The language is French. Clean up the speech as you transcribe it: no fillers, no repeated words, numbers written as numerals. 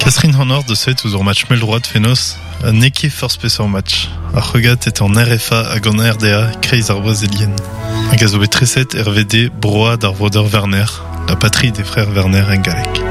Chasrin honor de set ouzur match meldroad fenos, a neki force peseurt match. Ar regat est en RFA hag en RDA kreiz ar brésilien. Hag a zo bet treset RVD broa d'ar voder Werner, la patrie des frères Werner en Galek.